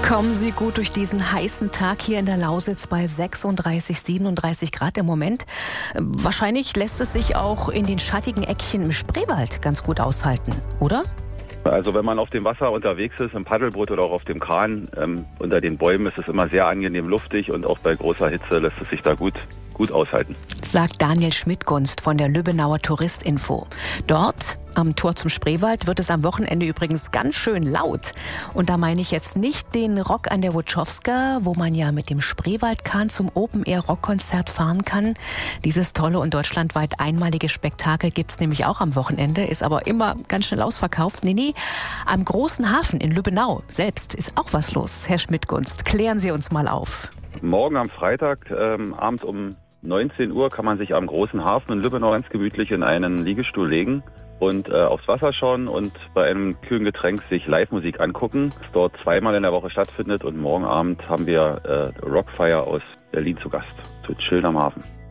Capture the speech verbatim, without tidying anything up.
Kommen Sie gut durch diesen heißen Tag hier in der Lausitz bei sechsunddreißig, siebenunddreißig Grad im Moment. Wahrscheinlich lässt es sich auch in den schattigen Eckchen im Spreewald ganz gut aushalten, oder? Also wenn man auf dem Wasser unterwegs ist, im Paddelboot oder auch auf dem Kahn, ähm, unter den Bäumen ist es immer sehr angenehm luftig und auch bei großer Hitze lässt es sich da gut, gut aushalten. Sagt Daniel Schmidtgunst von der Lübbenauer Touristinfo. Dort am Tor zum Spreewald wird es am Wochenende übrigens ganz schön laut. Und da meine ich jetzt nicht den Rock an der Wutschowska, wo man ja mit dem Spreewaldkahn zum Open-Air-Rockkonzert fahren kann. Dieses tolle und deutschlandweit einmalige Spektakel gibt's nämlich auch am Wochenende, ist aber immer ganz schnell ausverkauft. Nee, nee, am großen Hafen in Lübbenau selbst ist auch was los. Herr Schmidtgunst, klären Sie uns mal auf. Morgen am Freitag, ähm, abends um neunzehn Uhr, kann man sich am großen Hafen in Lübbenau ganz gemütlich in einen Liegestuhl legen und äh, aufs Wasser schauen und bei einem kühlen Getränk sich Live-Musik angucken, das dort zweimal in der Woche stattfindet. Und morgen Abend haben wir äh, Rockfire aus Berlin zu Gast, zu chillen am Hafen.